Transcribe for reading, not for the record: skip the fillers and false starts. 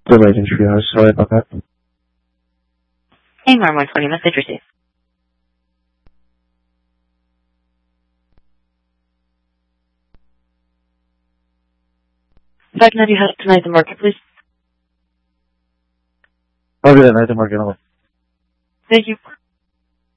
Delayed in triage. Sorry about that. AMAR 120, message received. Second, have you had tonight the market, please? I'll be at night the market. Thank you.